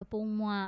unapoumwa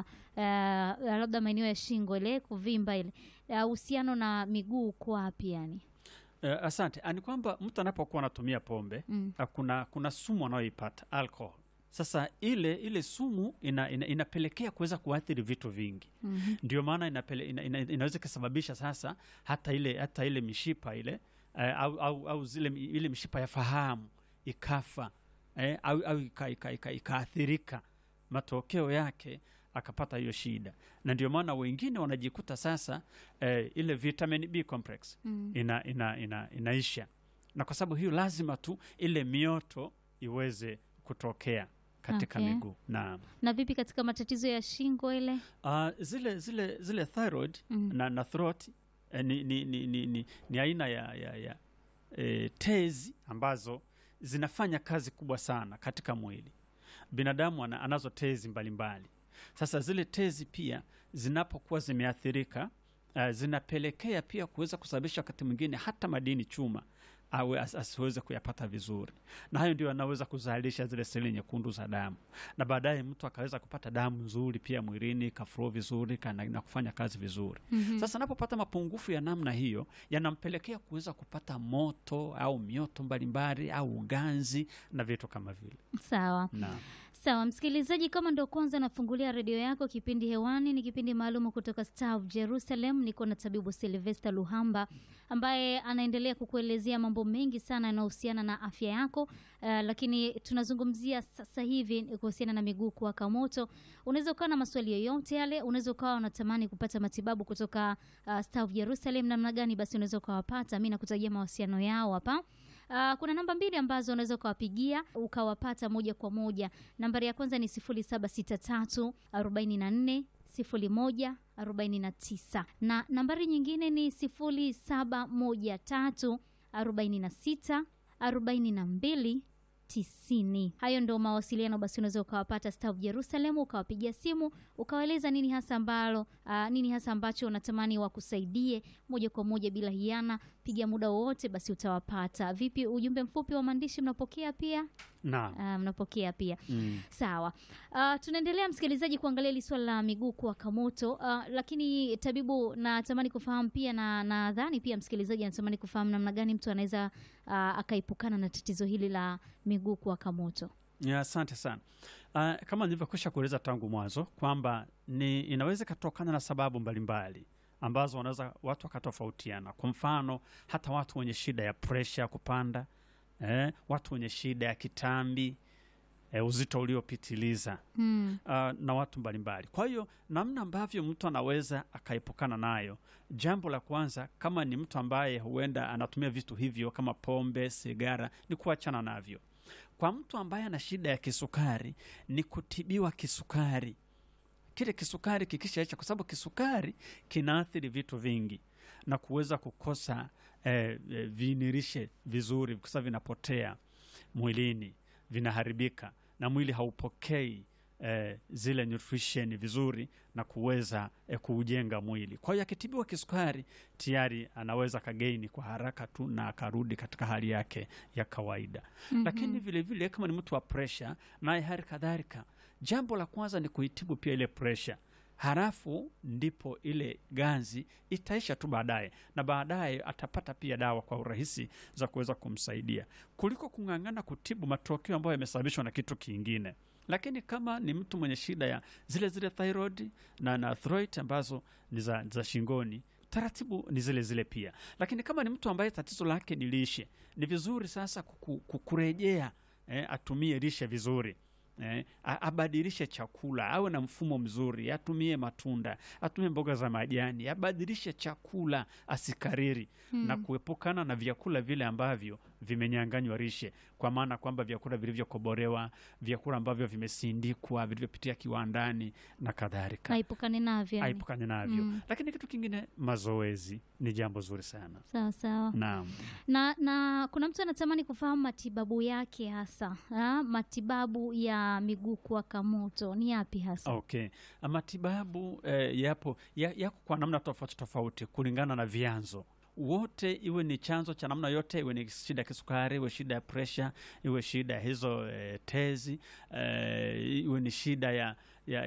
labda maeneo ya shingo ile kuvimba ile, uhusiano na miguu uko wapi yani? Asante. Ni kwamba mtu anapokuwa anatumia pombe kuna sumu anayoipata alcohol. Sasa ile sumu inapelekea kuweza kuathiri vitu vingi. Ndio maana inaweza kusababisha sasa hata ile mishipa ile au ile mishipa ya fahamu ikafa, au ikaathirika, matokeo yake akapata hiyo shida. Na ndio maana wengine wanajikuta sasa ile vitamin B complex inaisha, na kwa sababu hiyo lazima tu ile mioto iweze kutokea katika miguu. Na vipi katika matatizo ya shingo ile? Zile thyroid na throat ni aina ya tezi ambazo zinafanya kazi kubwa sana katika mwili. Binadamu anazo tezi mbalimbali. Sasa zile tezi pia zinapokuwa zimeathirika, zinapelekea pia kuweza kusababisha wakati mwingine hata madini chuma asiweze kuyapata vizuri, na hayo ndio anaweza kuzalisha zile seli nyekundu za damu, na baadaye mtu akaweza kupata damu nzuri pia mwilini, kaflow vizuri na kufanya kazi vizuri. Sasa anapopata mapungufu ya namna hiyo, yanampelekea kuweza kupata moto au mioto mbalimbali au ganzi na vitu kama vile. Sawa. Sawa, msikilizaji, kama ndio kwanza nafungulia redio yako, kipindi hewani ni kipindi maalum kutoka Star of Jerusalem. Niko na tabibu Sylvester Luhamba ambaye anaendelea kukuelezea mambo mengi sana yanayohusiana na afya yako, lakini tunazungumzia sasa hivi kuhusiana na miguu kuwaka moto. Unaweza ukawa na maswali yoyote yale, unaweza ukawa unatamani kupata matibabu kutoka Star of Jerusalem, namna gani basi unaweza ukawapata. Mimi nakutajia mawasiliano yao hapa. Kuna namba mbili ambazo unaweza ukawapigia ukawapata moja kwa moja. Nambari ya kwanza ni 0763 44 01 49, na nambari nyingine ni 0713 46 42 90. Hayo ndio mawasiliano basi unaweza ukawapata Star of Jerusalem, ukawapigia simu ukawaeleza nini hasa ambacho unatamani wakusaidie moja kwa moja bila hiana. Piga muda wote basi utawapata. Vipi ujumbe mfupi wa maandishi mnapokea pia? Mnapokea pia. Sawa. Tunaendelea msikilizaji kuangalia ile swala la miguu kuwaka moto, lakini tabibu natamani kufahamu pia, na nadhani pia msikilizaji anatamani kufahamu namna gani mtu anaweza akaepukana na tatizo hili la miguu kuwaka moto. Asante sana. Kama nilivyokwisha kueleza tangu mwanzo kwamba inaweza kutokana na sababu mbalimbali ambazo wanaweza watu wakatofautiana. Kwa mfano, hata watu wenye shida ya pressure kupanda, watu wenye shida ya kitambi, uzito uliopitiliza, na watu mbalimbali. Kwa hiyo namna ambavyo mtu anaweza akaepukana nayo, jambo la kwanza, kama ni mtu ambaye huenda anatumia vitu hivyo kama pombe, sigara, ni kuachana navyo. Kwa mtu ambaye ana shida ya kisukari, ni kutibiwa kisukari. Kile kisukari kikishaisha, kwa sababu kisukari kinaathiri vitu vingi na kuweza kukosa vinirishe vizuri, kwa sababu vinapotea mwilini, vinaharibika na mwili haupokei zile nutrition vizuri na kuweza kuujenga mwili. Kwa hiyo akitibiwa kisukari, tayari anaweza kagaini kwa haraka tu na akarudi katika hali yake ya kawaida. Lakini vile vile kama ni mtu wa pressure, naye hali kadhalika, jambo la kwanza ni kuitibu pia ile pressure. Halafu ndipo ile ganzi itaisha tu baadaye, na baadaye atapata pia dawa kwa urahisi za kuweza kumsaidia, kuliko kung'ang'ana kutibu matokeo ambayo yamesababishwa na kitu kingine. Lakini kama ni mtu mwenye shida ya zile thyroid na throat ambazo ni za shingoni, taratibu ni zile pia. Lakini kama ni mtu ambaye tatizo lake ni lishe, ni vizuri sasa kurejea, atumie lishe vizuri. Abadilishe chakula, awe na mfumo mzuri, atumie matunda, atumie mboga za majani, abadilishe chakula, asikariri na kuepukana na vyakula vile ambavyo vimenyanganywa lishe, kwa maana kwamba vyakula vilivyokobolewa, vyakula ambavyo vimesindikwa, vilivyopitia kiwandani na kadhalika. Aipukane navyo. Lakini kitu kingine, mazoezi ni jambo zuri sana. Sawa. Naam. Na kuna mtu anatamani kufahamu matibabu yake hasa. Matibabu ya miguu kuwaka moto ni yapi hasa? Okay. Matibabu yako kwa namna tofauti kulingana na vyanzo. Wote, iwe ni chanzo cha namna yote, iwe ni shida ya kisukari, iwe shida ya pressure, iwe shida hizo tezi, iwe ni shida ya